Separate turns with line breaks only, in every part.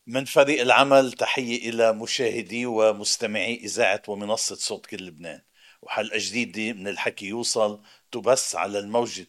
من فريق العمل تحية إلى مشاهدي ومستمعي إذاعة ومنصة صوت كل لبنان، وحلقة جديدة من الحكي يوصل تبث على الموجة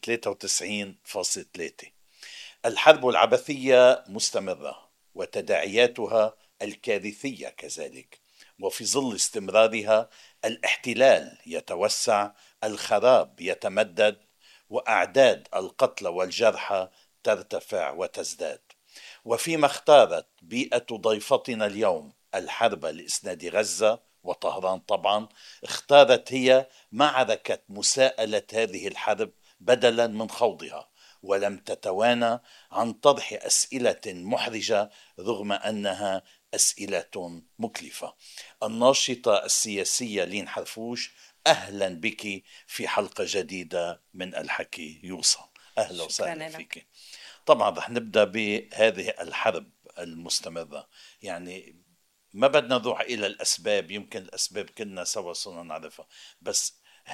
93.3. الحرب العبثية مستمرة وتداعياتها الكارثية كذلك، وفي ظل استمرارها الاحتلال يتوسع، الخراب يتمدد، وأعداد القتلى والجرحى ترتفع وتزداد. وفيما اختارت بيئة ضيفتنا اليوم الحرب لإسناد غزة وطهران، طبعا اختارت هي معركة مساءلة هذه الحرب بدلا من خوضها، ولم تتوانى عن طرح أسئلة محرجة رغم أنها أسئلة مكلفة. الناشطة السياسية لين حرفوش، أهلا بك في حلقة جديدة من الحكي يوصل. أهلا وسهلا فيك. طبعا رح نبدأ بهذه الحرب المستمرة، يعني ما بدنا نروح إلى الأسباب، يمكن الأسباب كنا سوا صرنا نعرفها، بس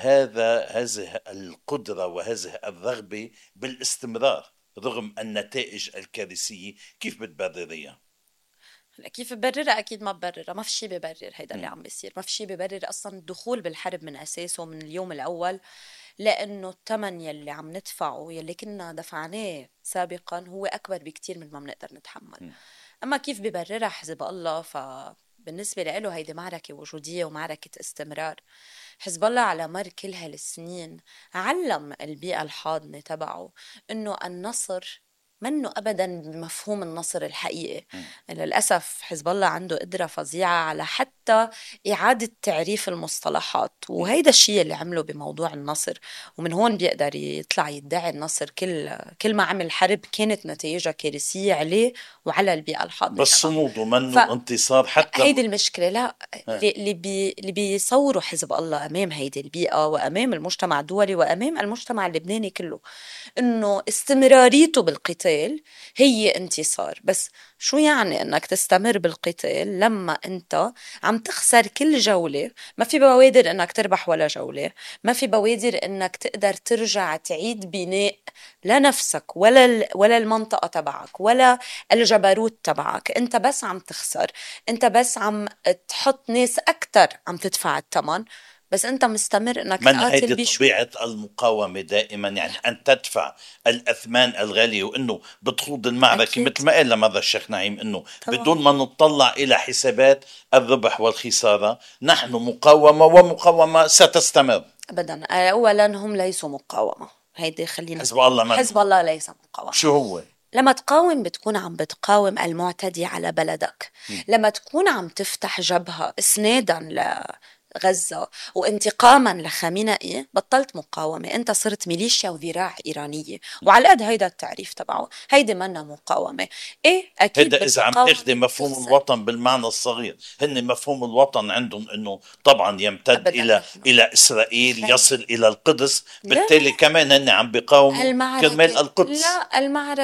هذه القدرة وهذه الرغبة بالاستمرار رغم النتائج الكارثية، كيف بتبرريها؟
كيف ببررها؟ اكيد ما ببررها، ما في شيء ببرر هيدا اللي عم بيصير، ما في شيء ببرر اصلا الدخول بالحرب من اساسه من اليوم الاول، لانه الثمن يلي عم ندفعه يلي كنا دفعناه سابقا هو اكبر بكتير من ما بنقدر نتحمل. اما كيف ببررها حزب الله؟ فبالنسبه له هيدي معركه وجوديه ومعركه استمرار. حزب الله على مر كل هالسنين علم البيئه الحاضنه تبعه انه النصر منه أبدا بمفهوم النصر الحقيقي. للأسف حزب الله عنده قدرة فظيعة على حتى إعادة تعريف المصطلحات، وهيدا الشيء اللي عمله بموضوع النصر، ومن هون بيقدر يطلع يدعي النصر. كل ما عمل حرب كانت نتائجها كارثية عليه وعلى البيئة الحاضنة.
بس صموده منه انتصار حتى.
هيدي المشكلة. لا، اللي بيصوروا حزب الله أمام هيدي البيئة وأمام المجتمع الدولي وأمام المجتمع اللبناني كله إنه استمراريته بالقتال هي انتصار. بس شو يعني إنك تستمر بالقتال لما أنت عم تخسر كل جولة؟ ما في بوادر إنك تربح ولا جولة، ما في بوادر إنك تقدر ترجع تعيد بناء لنفسك ولا المنطقة تبعك ولا الجبروت تبعك. أنت بس عم تخسر، أنت بس عم تحط ناس أكتر عم تدفع الثمن، بس أنت مستمر إنك
من
تقاتل
هيدي طبيعة المقاومة دائما، يعني أن تدفع الأثمان الغالية، وإنه بتخوض المعركة أكيد. مثل ما قال مرة الشيخ نعيم إنه طبعا. بدون ما نطلع إلى حسابات الربح والخسارة، نحن مقاومة ومقاومة ستستمر
أبدا. أولا هم ليسوا مقاومة، هيدي خلينا
حزب الله
ليس مقاومة.
شو هو؟
لما تقاوم بتكون عم بتقاوم المعتدي على بلدك. لما تكون عم تفتح جبهة إسنادا غزة وانتقاما لخامنئي بطلت مقاومة، انت صرت ميليشيا وذراع إيرانية، وعلى قد هيدا التعريف تبعه هيدا منا مقاومة. ايه اكيد
هيدا إذا عم تخدم مفهوم الوطن بالمعنى الصغير. هن مفهوم الوطن عندهم انه طبعا يمتد الى اسرائيل، يصل الى القدس، بالتالي كمان هن عم بيقاوموا كرمال القدس.
لا،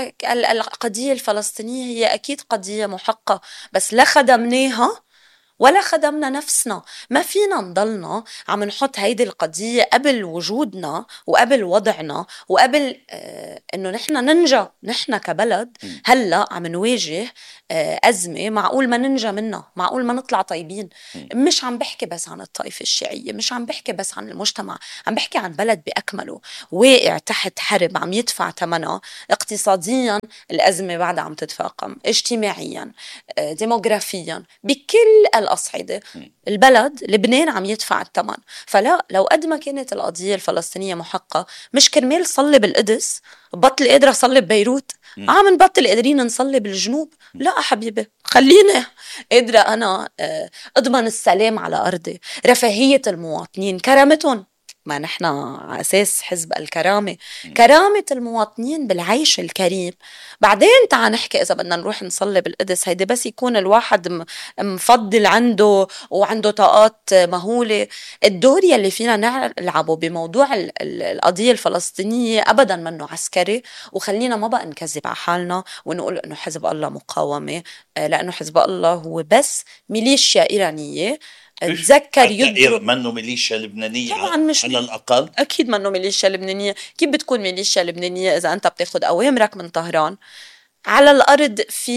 القضية الفلسطينية هي اكيد قضية محقة، بس لا خدمناها ولا خدمنا نفسنا. ما فينا نضلنا عم نحط هيدي القضية قبل وجودنا وقبل وضعنا وقبل انه نحن ننجى. نحن كبلد هلأ عم نواجه أزمة معقول ما ننجى منها، معقول ما نطلع طيبين. مش عم بحكي بس عن الطائفة الشيعية، مش عم بحكي بس عن المجتمع، عم بحكي عن بلد بأكمله واقع تحت حرب عم يدفع ثمنها. اقتصاديا الأزمة بعدها عم تتفاقم، اجتماعيا ديموغرافيا، بكل الأصعدة البلد لبنان عم يدفع الثمن. فلا، لو قد ما كانت القضية الفلسطينية محقة، مش كرمال صلي بالقدس بطل قادرة صلي ببيروت، عم نبطل قادرين نصلي بالجنوب. لا حبيبي، خليني قادرة أنا أضمن السلام على أرضي، رفاهية المواطنين، كرامتهم. ما نحن على أساس حزب الكرامة، كرامة المواطنين بالعيش الكريم. بعدين تعال نحكي إذا بدنا نروح نصلي بالقدس، هيدي بس يكون الواحد مفضل عنده وعنده طاقات مهولة. الدور يلي فينا نلعبه بموضوع القضية الفلسطينية أبدا منه عسكري. وخلينا ما بقى نكذب على حالنا ونقول إنه حزب الله مقاومة، لأنه حزب الله هو بس ميليشيا إيرانية. تذكر
يضرب منه ميليشيا لبنانية على الأقل.
أكيد منه ميليشيا لبنانية. كيف بتكون ميليشيا لبنانية إذا أنت بتاخد أوامرك من طهران؟ على الأرض في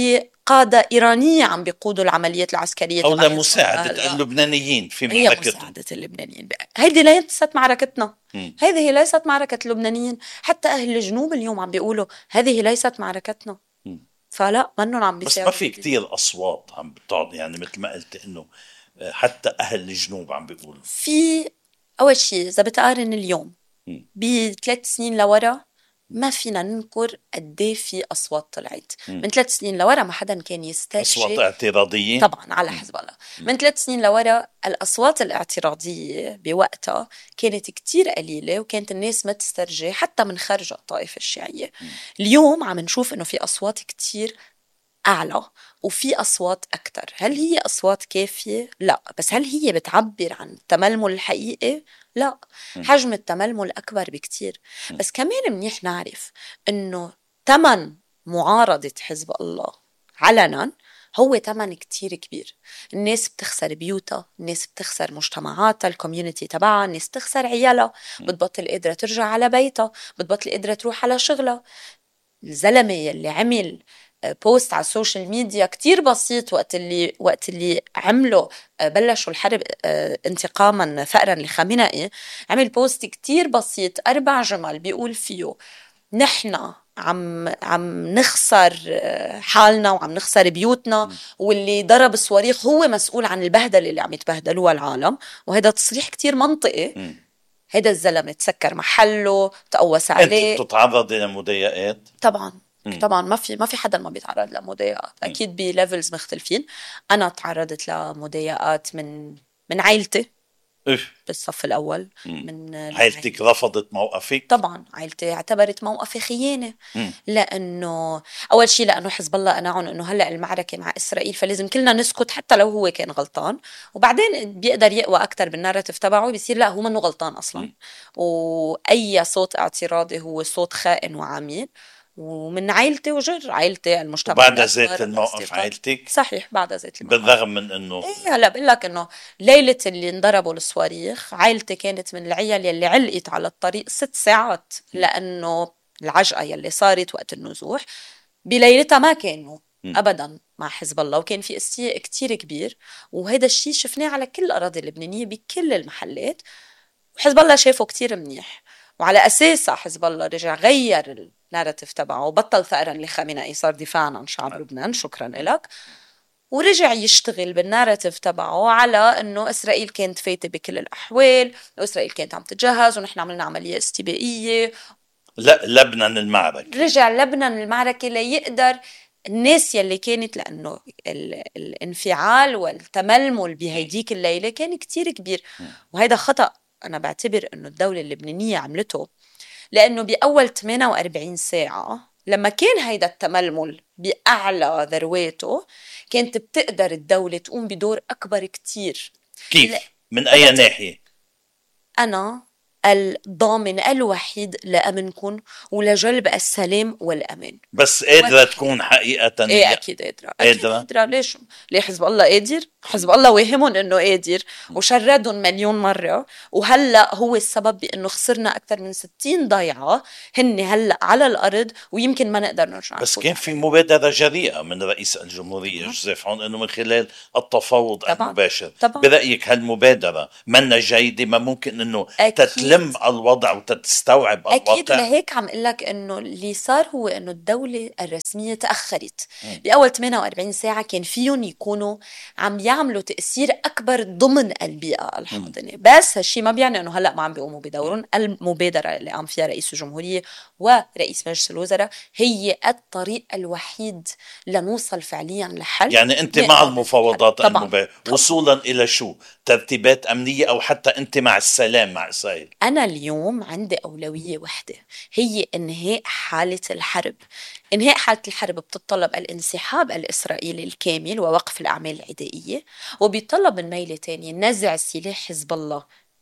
قادة إيرانية عم بيقودوا العمليات العسكرية
أو
تبع
لمساعدة اللبنانيين في
هي
معركتهم.
مساعدة اللبنانيين. هيدي ليست معركتنا،
مم.
هذه ليست معركة اللبنانيين. حتى أهل الجنوب اليوم عم بيقولوا هذه ليست معركتنا.
مم.
فلا منهم عم
بس
بيساعدوا.
ما في كتير أصوات عم بتقعد، يعني مثل ما قلت إنه حتى أهل الجنوب عم بيقولوا.
في أول شيء إذا بتقارن اليوم
مم.
ب3 سنين لورا، ما فينا ننكر قديه في أصوات طلعت. من 3 سنين لورا ما حدا كان
أصوات
يسترجي
اعتراضية
طبعا على حزب الله. من 3 سنين لورا الأصوات الاعتراضية بوقتها كانت كتير قليلة، وكانت الناس ما تسترجي حتى من خارج الطائفة الشيعية. اليوم عم نشوف إنه في أصوات كتير أعلى وفي أصوات أكتر. هل هي أصوات كافية؟ لا. بس هل هي بتعبر عن التململ الحقيقي؟ لا. حجم التململ أكبر بكتير. بس كمان منيح نعرف إنه تمن معارضة حزب الله علنا هو تمن كتير كبير. الناس بتخسر بيوتها، الناس بتخسر مجتمعاتها، الكوميونتي تبعها، الناس بتخسر عيالها، بتبطل قادرة ترجع على بيتها، بتبطل قادرة تروح على شغلها. الزلمة يلي عمل بوست على السوشيال ميديا كتير بسيط وقت اللي عملوا بلشوا الحرب انتقاما ثأرا لخامنئي، عمل بوست كتير بسيط 4 جمل بيقول فيه نحن عم نخسر حالنا وعم نخسر بيوتنا، واللي ضرب الصواريخ هو مسؤول عن البهدلة اللي عم يتبهدلوها العالم. وهذا تصريح كتير منطقي. هيدا الزلمة تسكر محله، تقوس عليه.
أنت بتتعرضي لمضايقات؟
طبعا. طبعا ما في حدا ما بيتعرض لمضايقات، اكيد بليفلز مختلفين. انا تعرضت لمضايقات من عائلتي بالصف الاول. من
عائلتك رفضت موقفك؟
طبعا عائلتي اعتبرت موقفي خيانه. لانه اول شيء لانه حزب الله قنعهم انه هلا المعركه مع اسرائيل فلازم كلنا نسكت حتى لو هو كان غلطان، وبعدين بيقدر يقوى اكثر بالناراتيف تبعه، بيصير لا هو منه غلطان اصلا. واي صوت اعتراضي هو صوت خائن وعميل. ومن عائلتي عائلتي المجتمع
وبعد زيت الموقف عائلتك؟
صحيح بعد زيت الموقف.
بالرغم من انه
هلا بقول لك انه ليله اللي انضربوا الصواريخ عائلتي كانت من العيال يلي علقت على الطريق 6 ساعات، لانه العجقه يلي صارت وقت النزوح بليلتها ما كانوا ابدا مع حزب الله، وكان في استياء كتير كبير. وهذا الشيء شفناه على كل الاراضي اللبنانيه بكل المحلات، وحزب الله شافه كتير منيح، وعلى اساسها حزب الله رجع غير الناراتيف تبعه وبطل ثأرا لخامنئي، صار دفاعا عن شعب لبنان. شكرا لك. ورجع يشتغل بالناراتيف تبعه على انه اسرائيل كانت فايته بكل الاحوال، واسرائيل كانت عم تتجهز، ونحن عملنا عمليه استباقيه.
لا لبنان المعركه،
رجع لبنان المعركه ليقدر الناس يلي كانت، لانه الانفعال والتململ بهيديك الليله كان كتير كبير. وهذا خطأ انا بعتبر انه الدوله اللبنانيه عملته، لأنه بأول 48 ساعة لما كان هيدا التململ بأعلى ذرواته كانت بتقدر الدولة تقوم بدور أكبر كتير.
كيف؟ من أي ناحية؟
أنا الضامن الوحيد لأمنكم ولجلب السلام والأمان.
بس قادرة تكون حقيقة؟
إيه أكيد قادرة. ليش؟ ليه حزب الله قادر؟ حزب الله واهمهم إنه قادر وشردهم مليون مرة، وهلأ هو السبب بإنه خسرنا أكثر من 60 ضيعة هن هلأ على الأرض، ويمكن ما نقدر نرجع.
بس كان في مبادرة جريئة من رئيس الجمهورية جوزيف عون إنه من خلال التفاوض المباشر. برأيك هالمبادرة منا جيدة؟ ما ممكن إنه تتلم الوضع وتستوعب الوضع؟
أكيد. لهيك عم قلك إنه اللي صار هو إنه الدولة الرسمية تأخرت. بأول 48 ساعة كان فيهم يكونوا عم يعملوا تأثير أكبر ضمن البيئة الحاضنة. بس هالشي ما بيعني إنه هلأ ما عم بيقوموا بدورهم. المبادرة اللي قام فيها رئيس الجمهورية ورئيس مجلس الوزراء هي الطريق الوحيد لنوصل فعليا لحل.
يعني أنت مع المفاوضات المباشرة وصولا إلى شو؟ ترتيبات أمنية أو حتى أنت مع السلام مع إسرائيل؟
أنا اليوم عندي أولوية واحدة، هي إنهاء حالة الحرب. إنهاء حالة الحرب بتطلب الانسحاب الإسرائيلي الكامل ووقف الأعمال العدائية، وبيطلب من ميلة تانية نزع سلاح حزب الله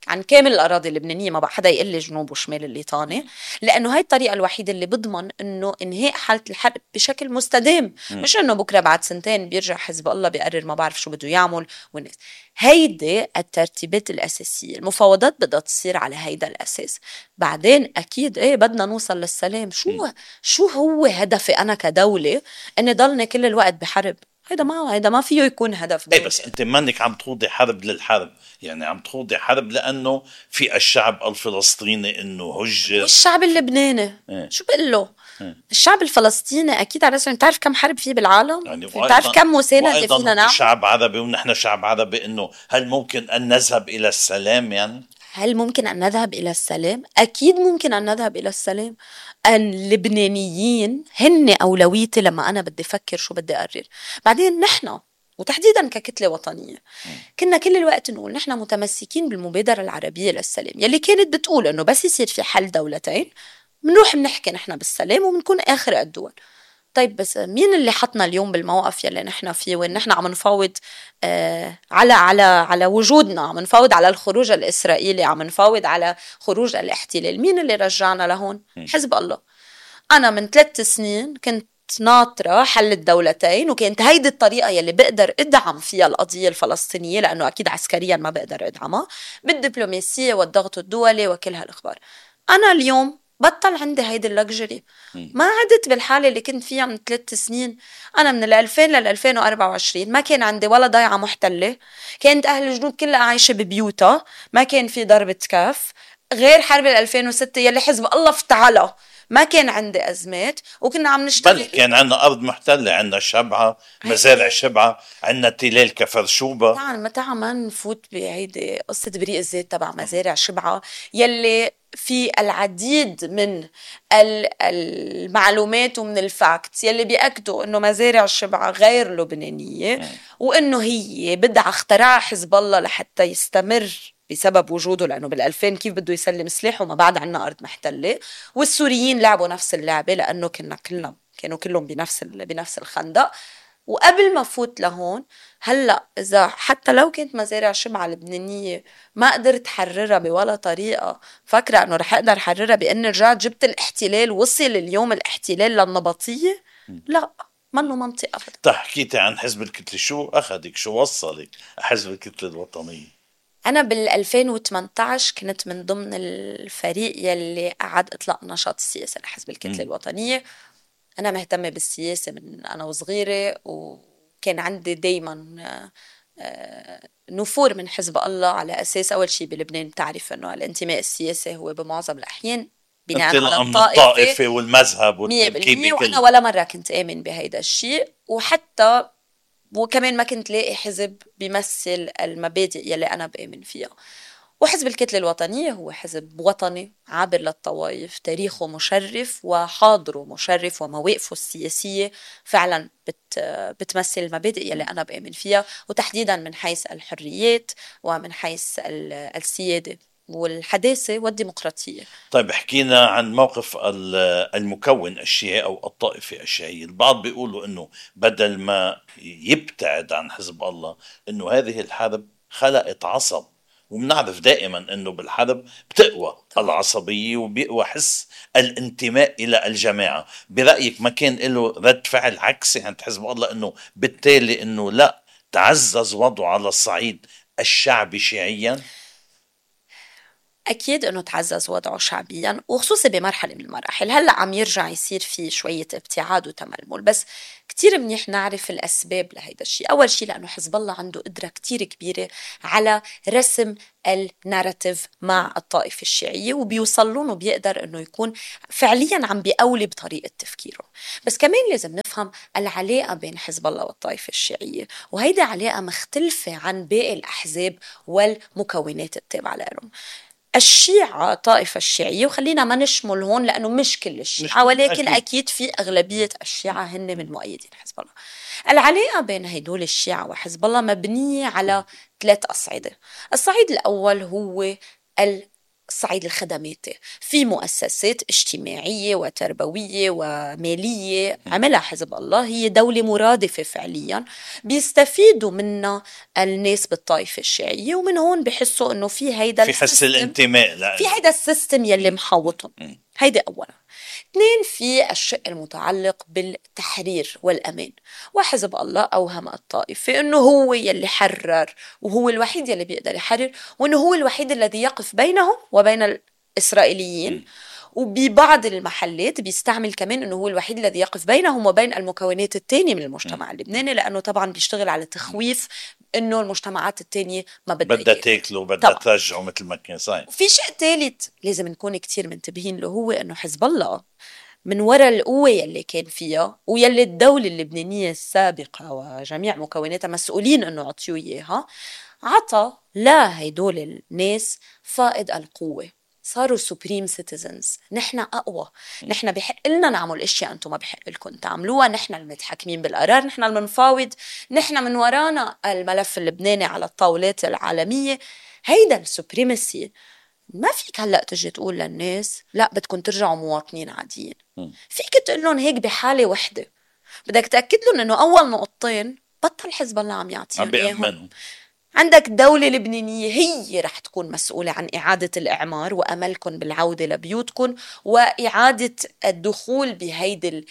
عن كامل الأراضي اللبنانية، ما بقى حدا يقول لي جنوب وشمال الليطاني، لأنه هاي الطريقة الوحيدة اللي بضمن إنه إنهاء حالة الحرب بشكل مستدام، مش إنه بكرة بعد سنتين بيرجع حزب الله بيقرر ما بعرف شو بده يعمل والناس. هيدي الترتيبات الأساسية، المفاوضات بدها تصير على هيدا الأساس. بعدين أكيد إيه بدنا نوصل للسلام. شو هو هدفي أنا كدولة إني ضلني كل الوقت بحرب؟ هيدا ما فيه يكون هدف
ايه
دولة.
بس انت مانك عم تخوضي حرب للحرب، يعني عم تخوضي حرب لانه في الشعب الفلسطيني انه هجر.
والشعب اللبناني
إيه.
شو بقول له؟
إيه.
الشعب الفلسطيني اكيد على راسنا. بتعرف كم حرب فيه بالعالم؟
يعني
بتعرف كم مساندة
وايضا
فينا
هم
نعمل؟
شعب عربي ونحن شعب عربي، انه هل ممكن ان نذهب الى السلام؟ يعني
هل ممكن أن نذهب إلى السلام؟ أكيد ممكن أن نذهب إلى السلام. اللبنانيين هن أولويتي لما أنا بدي أفكر شو بدي أقرر. بعدين نحن وتحديدا ككتلة وطنية كنا كل الوقت نقول نحن متمسكين بالمبادرة العربية للسلام، يلي كانت بتقول إنه بس يصير في حل دولتين منروح بنحكي نحن بالسلام وبنكون آخر الدول. طيب بس مين اللي حطنا اليوم بالموقف يلي نحن فيه، وين نحن عم نفاوض على وجودنا، عم نفاوض على الخروج الإسرائيلي، عم نفاوض على خروج الاحتلال؟ مين اللي رجعنا لهون؟ حزب الله. أنا من 3 سنين كنت ناطرة حل الدولتين، وكانت هيدي الطريقة يلي بقدر ادعم فيها القضية الفلسطينية، لأنه أكيد عسكريا ما بقدر ادعمها، بالدبلوماسية والضغط الدولي وكل هالأخبار. أنا اليوم بطل عندي هيدي اللكجري، ما عدت بالحالة اللي كنت فيها من 3 سنين. أنا من 2000 لل 2024 ما كان عندي ولا ضيعة محتلة، كانت أهل الجنوب كلها عايشة ببيوتها، ما كان في ضربة كاف غير حرب 2006 يلي حزب الله افتعلها. ما كان عندي أزمات وكنا عم نشتغل.
بل كان عندنا أرض محتلة، عندنا شبعة، مزارع شبعة، عندنا تلال كفرشوبة.
تعال ما نفوت بهيدي قصة بريق الزيت تبع مزارع شبعة يلي في العديد من المعلومات ومن الفاكتس يلي بيأكدوا انه مزارع الشبعة غير لبنانية، وانه هي بدعة اخترعها حزب الله لحتى يستمر بسبب وجوده، لأنه بالألفين كيف بده يسلم سلاح وما بعد عنا أرض محتلة. والسوريين لعبوا نفس اللعبة لأنه كانوا كلهم بنفس الخندق. وقبل ما فوت لهون، هلأ إذا حتى لو كانت مزارع شبعة لبنانية ما قدرت حررها بولا طريقة، فكرة أنه رح أقدر حررها بأن رجعت جبت الاحتلال، وصل اليوم الاحتلال للنبطية؟ لا، منه منطق أبدا.
تحكيتي عن حزب الكتلة، شو أخذك، شو وصلك حزب الكتلة الوطنية؟
أنا بال2018 كنت من ضمن الفريق يلي قعد إطلاق نشاط السياسة لحزب الكتلة الوطنية. أنا مهتمة بالسياسة من أنا وصغيرة، وكان عندي دايما نفور من حزب الله، على أساس أول شيء بلبنان تعرف أنه الانتماء السياسي هو بمعظم الأحيان بناء على
الطائفة والمذهب والتركيبة.
وأنا ولا مرة كنت آمن بهيدا الشيء، وكمان ما كنت لاقي حزب بيمثل المبادئ يلي أنا بآمن فيها. وحزب الكتلة الوطنية هو حزب وطني عابر للطوائف، تاريخه مشرف وحاضره مشرف، ومواقفه السياسية فعلا بتمثل المبادئ يلي أنا بآمن فيها، وتحديدا من حيث الحريات ومن حيث السيادة والحداثة والديمقراطية.
طيب حكينا عن موقف المكون الشيعي أو الطائفة الشيعية. البعض بيقولوا أنه بدل ما يبتعد عن حزب الله، أنه هذه الحرب خلقت عصب، ومنعرف دائما أنه بالحرب بتقوى العصبية وبيقوى حس الانتماء إلى الجماعة. برأيك ما كان له رد فعل عكسي عند حزب الله، أنه بالتالي أنه لا تعزز وضعه على الصعيد الشعبي شيعيا؟
أكيد أنه تعزز وضعه شعبيا، وخصوصي بمرحلة من المراحل. هلأ عم يرجع يصير فيه شوية ابتعاد وتململ، بس كتير منيح نعرف الأسباب لهيدا الشيء. أول شيء لأنه حزب الله عنده قدرة كتير كبيرة على رسم الناراتيف مع الطائفة الشيعية، وبيوصلون وبيقدر أنه يكون فعليا عم بيقولي بطريقة تفكيره. بس كمان لازم نفهم العلاقة بين حزب الله والطائفة الشيعية، وهيدا علاقة مختلفة عن باقي الأحزاب والمكونات التابعة لهم. الشيعة طائفة الشيعية، وخلينا ما نشمل هون لأنه مش كل الشيعة، ولكن أكيد في أغلبية الشيعة هن من مؤيدين حزب الله. العلاقة بين هدول الشيعة وحزب الله مبنية على 3 أصعدة. الصعيد الأول هو الصعيد الخدماتي، في مؤسسات اجتماعية وتربوية ومالية عملها حزب الله، هي دولة مرادفة فعليا بيستفيدوا منها الناس بالطائفة الشيعية، ومن هون بحسوا انه في هيدا
في حس الانتماء
في هيدا السيستم يلي محاوطهم. هيدا اولا. اثنين، في الشق المتعلق بالتحرير والأمان، وحزب الله أوهم الطائفة أنه هو يلي حرر، وهو الوحيد يلي بيقدر يحرر، وأنه هو الوحيد الذي يقف بينهم وبين الإسرائيليين. وببعض المحلات بيستعمل كمان أنه هو الوحيد الذي يقف بينهم وبين المكونات التانية من المجتمع اللبناني، لأنه طبعا بيشتغل على تخويف أنه المجتمعات التانية ما بدها
تاكله، بدها ترجعه مثل ما كان صحيح.
وفي شيء ثالث لازم نكون كتير منتبهين له، هو أنه حزب الله من وراء القوة يلي كان فيها ويلي الدولة اللبنانية السابقة وجميع مكوناتها مسؤولين أنه عطيوا إياها، عطى لا هيدول الناس فائض القوة، صاروا supreme citizens. نحن أقوى، نحن بحق لنا نعمل أشياء أنتم ما بحق لكم تعملوها، نحن المتحكمين بالقرار، نحن المنفاوض، نحن من ورانا الملف اللبناني على الطاولات العالمية. هيدا السوبريمسي ما فيك هلأ تجي تقول للناس لا بدكم ترجعوا مواطنين عاديين. فيك تقول لهم هيك بحالة وحدة، بدك تأكد لهم انه اول نقطتين بطل حزب الله عم يعطيهم اياهم. عندك دولة لبنانية هي رح تكون مسؤولة عن إعادة الإعمار وأملكم بالعودة لبيوتكم وإعادة الدخول بهيدي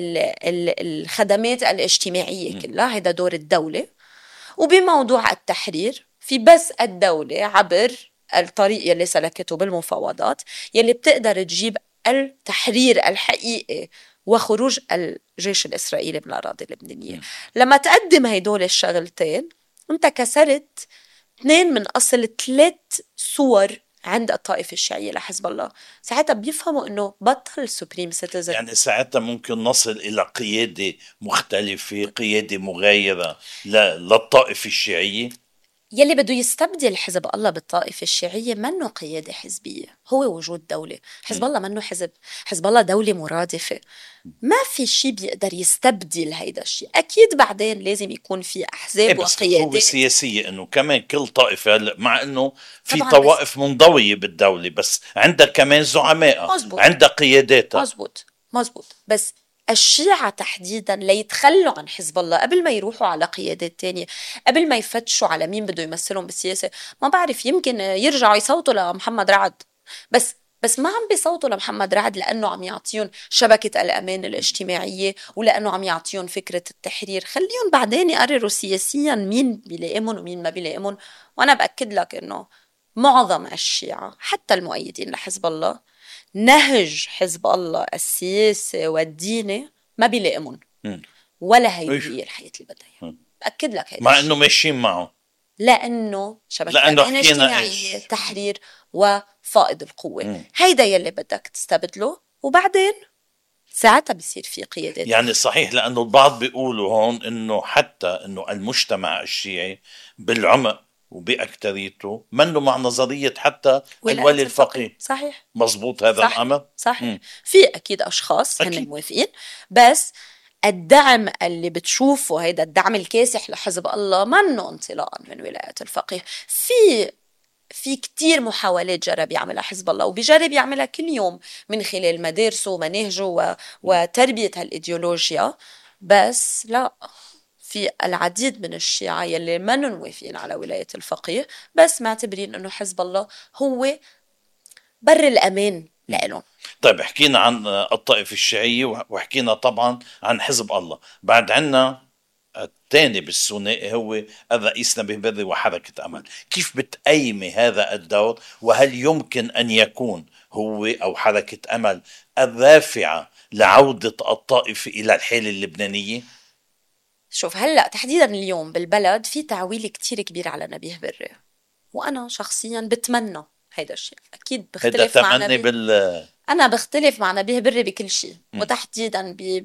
الخدمات الاجتماعية كلها، هذا دور الدولة. وبموضوع التحرير في بس الدولة عبر الطريق يلي سلكته بالمفاوضات يلي بتقدر تجيب التحرير الحقيقي وخروج الجيش الإسرائيلي من الأراضي اللبنانية. لما تقدم هيدول الشغلتين انت كسرت 2 من أصل 3 صور عند الطائفة الشيعية لحزب الله. ساعتها بيفهموا انه بطل سوبريم سيتيزن،
يعني ساعتها ممكن نصل الى قيادة مختلفة، قيادة مغايرة للطائفة الشيعية.
يلي بده يستبدل حزب الله بالطائفة الشيعية منه قيادة حزبية، هو وجود دولة. حزب الله منه حزب، حزب الله دولة مرادفة، ما في شيء بيقدر يستبدل هيدا الشيء. أكيد بعدين لازم يكون في أحزاب وقيادات.
هو سياسية إنه كمان كل طائفة، مع إنه في طوائف منضوية بالدولة، بس عندها كمان زعماء، عندها قياداتها.
مزبوط. بس الشيعة تحديدا ليتخلوا عن حزب الله قبل ما يروحوا على قيادات تانية، قبل ما يفتشوا على مين بده يمثلهم بالسياسة. ما بعرف، يمكن يرجعوا يصوتوا لمحمد رعد، بس ما عم بيصوتوا لمحمد رعد لأنه عم يعطيون شبكة الأمان الاجتماعية ولأنه عم يعطيون فكرة التحرير. خليهم بعدين يقرروا سياسيا مين بيلائمون ومين ما بيلائمون. وأنا بأكد لك أنه معظم الشيعة حتى المؤيدين لحزب الله نهج حزب الله السياسي والديني ما بيلائمون، ولا هي الحياة اللي بدها. بأكد لك هيدا
مع أنه ماشيين معه،
لأنه شبكة الأمان الاجتماعية، تحرير وفائض القوة. هيدا يلي بدك تستبدله، وبعدين ساعتها بيصير في قيادات.
يعني صحيح، لأنه البعض بيقولوا هون إنه حتى إنه المجتمع الشيعي بالعمق وبأكتريته منه مع نظرية حتى الولي الفقيه.
صحيح،
مزبوط هذا الأمر.
صحيح. في أكيد أشخاص هن موافقين، بس الدعم اللي بتشوفه هيدا الدعم الكاسح لحزب الله منه انطلاقا من ولاية الفقيه. في كتير محاولات جرب يعملها حزب الله، وبيجرب يعملها كل يوم من خلال مدارسه ومناهجه وتربية هالإيديولوجيا. بس لا، في العديد من الشيعة يلي ما موافقين على ولاية الفقيه، بس معتبرين انه حزب الله هو بر الأمان لهم.
طيب، حكينا عن الطائفة الشيعية وحكينا طبعا عن حزب الله. بعد عنا الثاني بالثنائي هو الرئيس نبيه بري وحركة أمل. كيف بتقيمي هذا الدور؟ وهل يمكن أن يكون هو أو حركة أمل الرافعة لعودة الطائفة إلى الحالة اللبنانية؟
شوف، هلأ تحديدا اليوم بالبلد في تعويل كتير كبير على نبيه بري، وأنا شخصيا بتمنى هيدا الشيء. أكيد بختلف مع نبيه، أنا بختلف مع نبيه بري بكل شيء، وتحديدا